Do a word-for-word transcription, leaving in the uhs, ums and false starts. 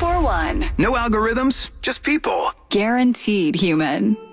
four one. No algorithms, just people. Guaranteed human.